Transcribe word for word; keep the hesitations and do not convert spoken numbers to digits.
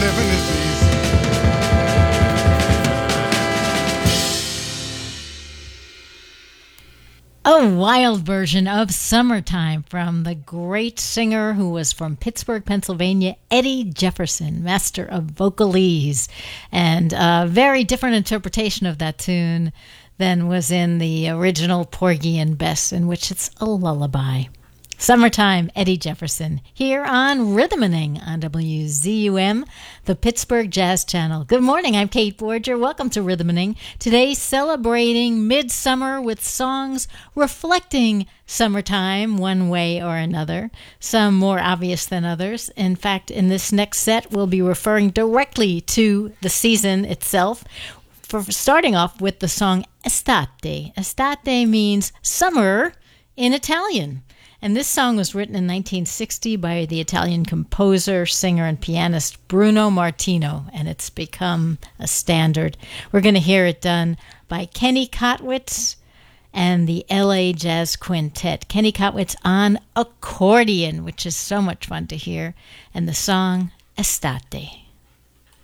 living is easy. A wild version of Summertime from the great singer who was from Pittsburgh, Pennsylvania, Eddie Jefferson, master of vocalese. And a very different interpretation of that tune than was in the original Porgy and Bess, in which it's a lullaby. Summertime, Eddie Jefferson, here on Rhythming on W Z U M, the Pittsburgh Jazz Channel. Good morning, I'm Kate Borger. Welcome to Rhythming. Today, celebrating midsummer with songs reflecting summertime one way or another, some more obvious than others. In fact, in this next set, we'll be referring directly to the season itself. For starting off with the song Estate. Estate means summer in Italian. And this song was written in nineteen sixty by the Italian composer, singer, and pianist Bruno Martino, and it's become a standard. We're going to hear it done by Kenny Kotwitz and the L A Jazz Quintet. Kenny Kotwitz on accordion, which is so much fun to hear, and the song Estate.